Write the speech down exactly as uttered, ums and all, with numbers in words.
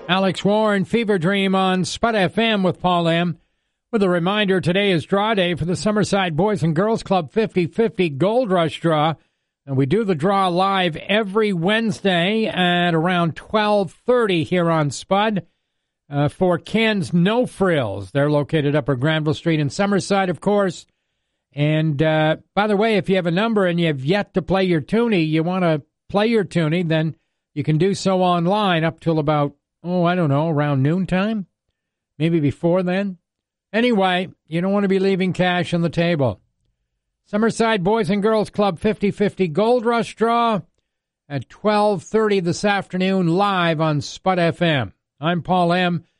Alex Warren, Fever Dream on Spud F M with Paul M. With a reminder, today is draw day for the Summerside Boys and Girls Club fifty fifty Gold Rush Draw. And we do the draw live every Wednesday at around twelve thirty here on Spud uh, for Ken's No Frills. They're located Upper Granville Street in Summerside, of course. And uh, by the way, if you have a number and you have yet to play your toonie, you want to play your toonie, then you can do so online up till about, oh, I don't know, around noontime? Maybe before then? Anyway, you don't want to be leaving cash on the table. Summerside Boys and Girls Club fifty fifty Gold Rush Draw at twelve thirty this afternoon live on Spud F M. I'm Paul M.